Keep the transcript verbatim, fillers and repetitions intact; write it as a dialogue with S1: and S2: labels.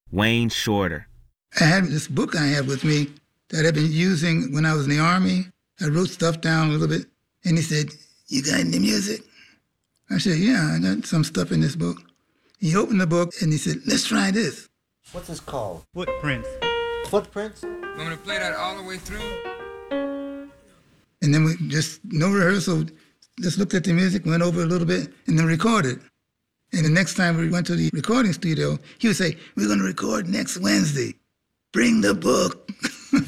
S1: Wayne Shorter.
S2: I had this book I had with me that I'd been using when I was in the Army. I wrote stuff down a little bit, and he said, "You got any music?" I said, "Yeah, I got some stuff in this book." He opened the book, and he said, "Let's try this."
S3: What's this called?
S4: Footprints.
S3: Footprints?
S5: Want me to play that all the way through?
S2: And then we just, no rehearsal, just looked at the music, went over a little bit, and then recorded. And the next time we went to the recording studio, he would say, "We're going to record next Wednesday. Bring the book."